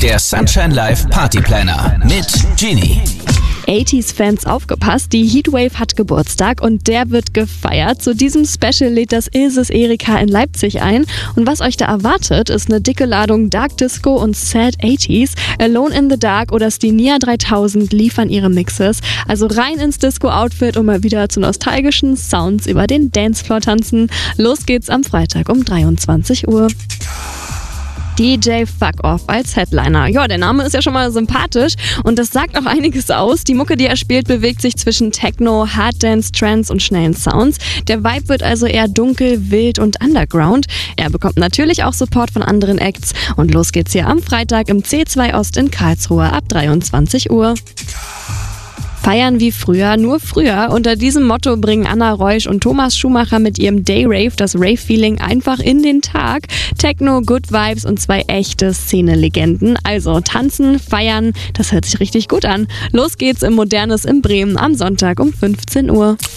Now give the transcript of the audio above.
Der Sunshine Live Party Planner mit Genie. 80s-Fans aufgepasst, die Heatwave hat Geburtstag und der wird gefeiert. Zu diesem Special lädt das Ilses Erika in Leipzig ein. Und was euch da erwartet, ist eine dicke Ladung Dark Disco und Sad 80s. Alone in the Dark oder Stinia 3000 liefern ihre Mixes. Also rein ins Disco-Outfit und mal wieder zu nostalgischen Sounds über den Dancefloor tanzen. Los geht's am Freitag um 23 Uhr. DJ Fuck Off als Headliner. Ja, der Name ist ja schon mal sympathisch und das sagt auch einiges aus. Die Mucke, die er spielt, bewegt sich zwischen Techno, Harddance, Trance und schnellen Sounds. Der Vibe wird also eher dunkel, wild und underground. Er bekommt natürlich auch Support von anderen Acts und los geht's hier am Freitag im C2 Ost in Karlsruhe ab 23 Uhr. Feiern wie früher, nur früher. Unter diesem Motto bringen Anna Reusch und Thomas Schumacher mit ihrem Day Rave das Rave-Feeling einfach in den Tag. Techno, Good Vibes und 2 echte Szene-Legenden. Also tanzen, feiern, das hört sich richtig gut an. Los geht's im Modernes in Bremen am Sonntag um 15 Uhr.